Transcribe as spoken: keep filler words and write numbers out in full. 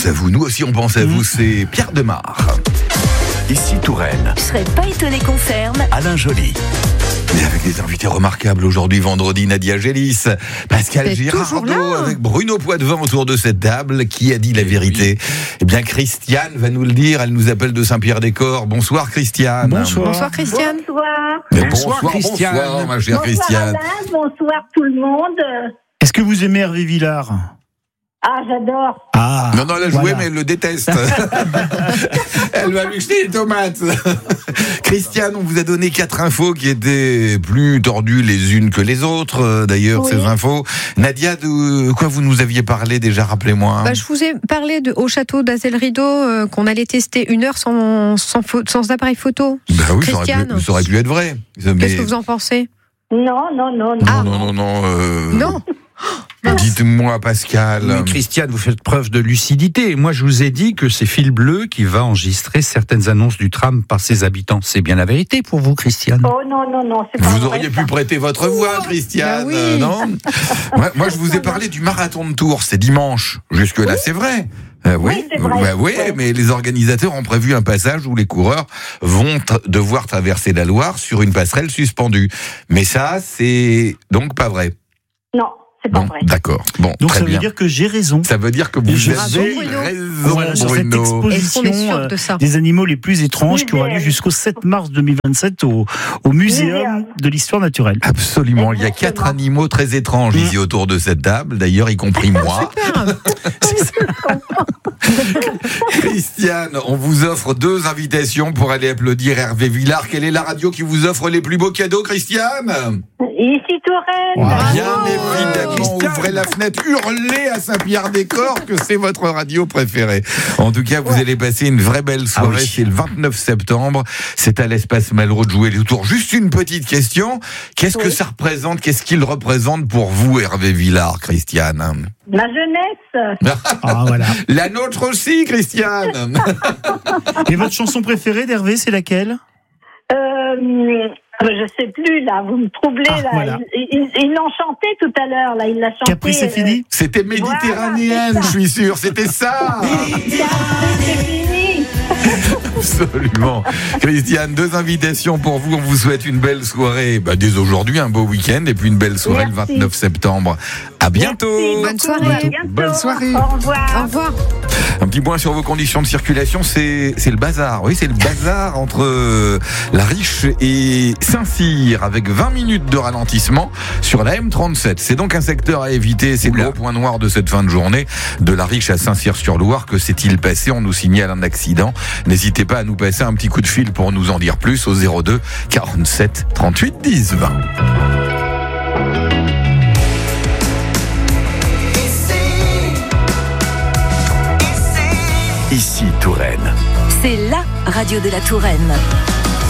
pense à vous. Nous aussi, on pense à vous. C'est Pierre Demar. Ici Touraine. Je serais pas étonné qu'on ferme. Alain Joly. Mais avec des invités remarquables aujourd'hui, vendredi, Nadia Gélis, Pascal C'est toujours Girardot, là. avec Bruno Poitvin autour de cette table. Qui a dit la vérité? Eh bien, Christiane va nous le dire. Elle nous appelle de Saint-Pierre-des-Corps. Bonsoir, Christiane. Bonsoir. Bonsoir Christiane. Bonsoir. Mais Bonsoir, bonsoir, Christiane. bonsoir, ma chère Bonsoir Christiane. Alain, bonsoir tout le monde. Est-ce que vous aimez Hervé Villard? Ah, j'adore. Ah. Non, non, elle a joué, voilà. mais elle le déteste. Elle va lui jeter les tomates. Christiane, on vous a donné quatre infos qui étaient plus tordues les unes que les autres, euh, d'ailleurs, Oui. ces infos. Nadia, de quoi vous nous aviez parlé déjà, rappelez-moi. Bah, je vous ai parlé de, au château d'Azel-Rideau euh, qu'on allait tester une heure sans, sans, pho- sans appareil photo. Bah oui, ça aurait, Christiane. pu, ça aurait pu être vrai. Mais- Qu'est-ce que vous en pensez? Non, non, non, non. Non, non, non, non. euh, Non. Dites-moi, Pascal. Mais Christiane, vous faites preuve de lucidité. Moi, je vous ai dit que c'est Fil Bleu qui va enregistrer certaines annonces du tram par ses habitants. C'est bien la vérité pour vous, Christiane? Oh non, non, non, c'est pas Vous vrai, auriez ça. pu prêter votre voix, Christiane, bah oui. euh, non? moi, moi, je vous ai parlé du marathon de Tours, c'est dimanche. Jusque-là, c'est vrai. Euh, oui, Oui, c'est vrai. bah oui, Ouais. mais les organisateurs ont prévu un passage où les coureurs vont tra- devoir traverser la Loire sur une passerelle suspendue. Mais ça, c'est donc pas vrai. Non, c'est pas Bon, vrai. d'accord. Bon, Donc très ça bien. veut dire que j'ai raison. Ça veut dire que vous Je avez suis- Bruno. raison, Voilà, sur cette Bruno. Est-ce qu'on est exposition sûr euh, de ça? des animaux les plus étranges qui aura lieu Muséum. jusqu'au sept mars deux mille vingt-sept au, au Muséum Muséum. de l'histoire naturelle. Absolument. Il y a Exactement. quatre animaux très étranges ici autour de cette table, d'ailleurs, y compris moi. Christiane, on vous offre deux invitations pour aller applaudir Hervé Villard. Quelle est la radio qui vous offre les plus beaux cadeaux, Christiane? Ici Touraine. Bien évidemment, ouvrez la fenêtre, hurlez à Saint-Pierre-des-Corps que c'est votre radio préférée. En tout cas, vous allez passer une vraie belle soirée. Ah oui. C'est le vingt-neuf septembre. C'est à l'espace Malraux de jouer les tours. Juste une petite question. Qu'est-ce que Oui. ça représente? Qu'est-ce qu'il représente pour vous, Hervé Villard, Christiane? Ma jeunesse. Ah voilà. La nôtre aussi, Christiane. Et votre chanson préférée d'Hervé, c'est laquelle? Euh, je sais plus, là, vous me troublez, Ah, là. voilà. Ils, ils, ils l'ont chanté tout à l'heure, là, il l'a chanté. Capri, c'est euh, fini? C'était méditerranéenne, Voilà, je c'est suis sûr. C'était ça. C'est fini. Absolument. Christiane, deux invitations pour vous. On vous souhaite une belle soirée. Bah, dès aujourd'hui, un beau week-end et puis une belle soirée le Merci. vingt-neuf septembre. À bientôt. Merci Bonne beaucoup, soirée. à bientôt. Bonne soirée. Au revoir. Au revoir. Un petit point sur vos conditions de circulation, c'est c'est le bazar. Oui, c'est le bazar entre euh, La Riche et Saint-Cyr avec vingt minutes de ralentissement sur la M trente-sept. C'est donc un secteur à éviter. C'est le gros point noir de cette fin de journée. De La Riche à Saint-Cyr-sur-Loire, que s'est-il passé? On nous signale un accident. N'hésitez pas à nous passer un petit coup de fil pour nous en dire plus au zéro deux quarante-sept trente-huit dix vingt. Ici Touraine. C'est la radio de la Touraine.